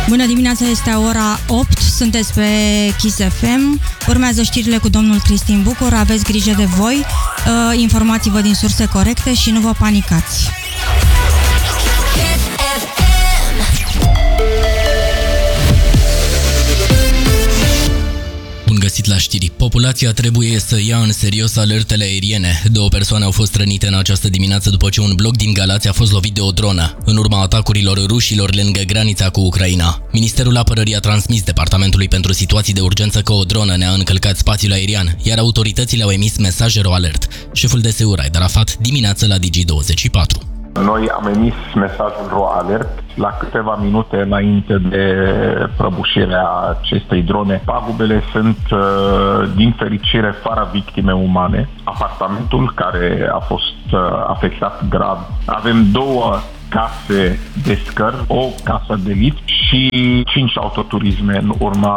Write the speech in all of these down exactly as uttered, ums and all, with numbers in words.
Bună dimineața, este ora opt, sunteți pe Kiss F M, urmează știrile cu domnul Cristin Bucur, aveți grijă de voi, informați-vă din surse corecte și nu vă panicați. Bun găsit la știri. Populația trebuie să ia în serios alertele aeriene. Două persoane au fost rănite în această dimineață după ce un bloc din Galați a fost lovit de o dronă, în urma atacurilor rușilor lângă granița cu Ucraina. Ministerul Apărării a transmis Departamentului pentru Situații de Urgență că o dronă ne-a încălcat spațiul aerian, iar autoritățile au emis mesaj ero-alert. Șeful D S U Raed Arafat dimineață la Digi douăzeci și patru. Noi am emis mesajul ro-alert la câteva minute înainte de prăbușirea acestei drone. Pagubele sunt, din fericire, fără victime umane. Apartamentul care a fost afectat grav. Avem două case de scări, o casă de lift și cinci autoturisme în urma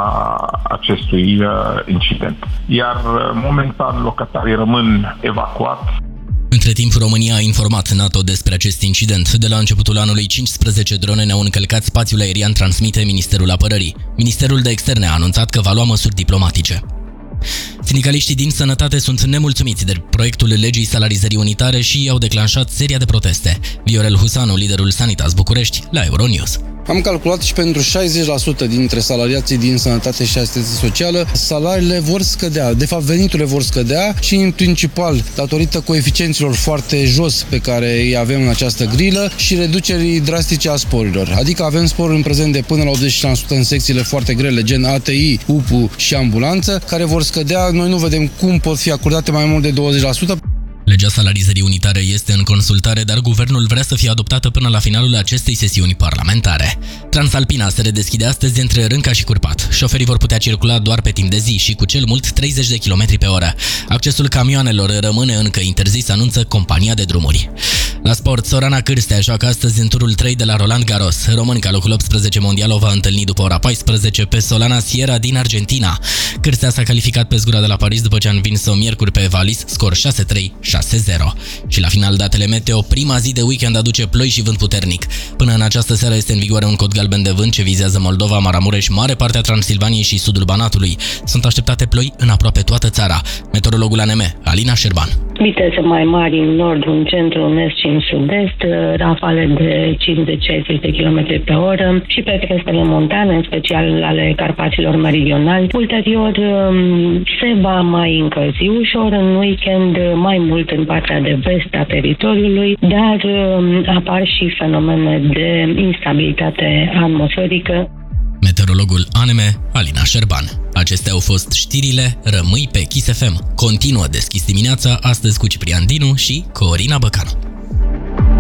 acestui incident. Iar momentan locatarii rămân evacuați. Între timp, România a informat NATO despre acest incident. De la începutul anului, cincisprezece drone ne-au încălcat spațiul aerian, transmite Ministerul Apărării. Ministerul de Externe a anunțat că va lua măsuri diplomatice. Sindicaliștii din sănătate sunt nemulțumiți de proiectul legii salarizării unitare și au declanșat seria de proteste. Viorel Husanu, liderul Sanitas București, la Euronews. Am calculat și pentru șaizeci la sută dintre salariații din sănătate și asistență socială, salariile vor scădea, de fapt veniturile vor scădea și în principal datorită coeficienților foarte jos pe care îi avem în această grilă și reducerii drastice a sporurilor. Adică avem sporuri în prezent de până la optzeci la sută în secțiile foarte grele, gen A T I, U P U și ambulanță, care vor scădea. Noi nu vedem cum pot fi acordate mai mult de douăzeci la sută. Legea salarizării unitare este în consultare, dar guvernul vrea să fie adoptată până la finalul acestei sesiuni parlamentare. Transalpina se redeschide astăzi între Rânca și Curpat. Șoferii vor putea circula doar pe timp de zi și cu cel mult treizeci de kilometri pe oră. Accesul camioanelor rămâne încă interzis, anunță compania de drumuri. La sport, Sorana Cârstea joacă astăzi în turul trei de la Roland Garros. Românica, locul optsprezece mondial, o va întâlni după ora paisprezece pe Solana Sierra din Argentina. Cârstea s-a calificat pe zgura de la Paris după ce a învins-o miercuri pe Valis, scor șase trei șase zero. Și la final, datele meteo, prima zi de weekend aduce ploi și vânt puternic. Până în această seară este în vigoare un cod galben de vânt ce vizează Moldova, Maramureș, mare parte a Transilvaniei și sudul Banatului. Sunt așteptate ploi în aproape toată țara. Meteorologul A N M, Alina Șerban. Viteze mai mari în nord, în centru, în est și în sud-est, rafale de cincizeci șaizeci de kilometri pe oră și pe crestele montane, în special ale Carpaților meridionali. Ulterior se va mai încălzi ușor în weekend, mai mult în partea de vest a teritoriului, dar apar și fenomene de instabilitate atmosferică. Meteorologul A N M, Alina Șerban. Acestea au fost știrile, rămâi pe Kiss F M. Continuă Deschis dimineața, astăzi cu Ciprian Dinu și Corina Băcanu.